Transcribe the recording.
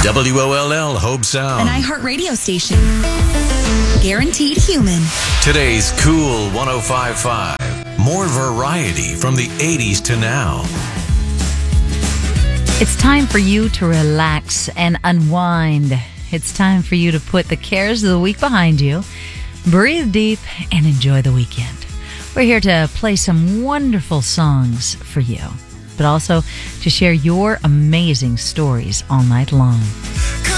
WOLL Hope Sound. An iHeartRadio station. Guaranteed human. Today's Cool 105.5. More variety from the 80s to now. It's time for you to relax and unwind. It's time for you to put the cares of the week behind you, breathe deep, and enjoy the weekend. We're here to play some wonderful songs for you, but also to share your amazing stories all night long.